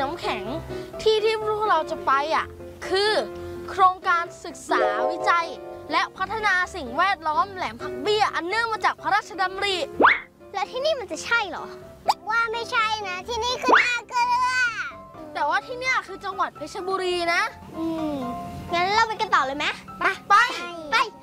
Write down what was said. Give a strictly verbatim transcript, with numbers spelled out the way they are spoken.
น้ำแข็งที่ที่พวกเราจะไปอ่ะคือโครงการศึกษาวิจัยและพัฒนาสิ่งแวดล้อมแหลมผักเบี้ยอันเนื่องมาจากพระราชดำริแล้วที่นี่มันจะใช่เหรอว่าไม่ใช่นะที่นี่คือนาเกลือแต่ว่าที่เนี่ยคือจังหวัดเพชรบุรีนะอืมงั้นเราไปกันต่อเลยไหมไปไปไป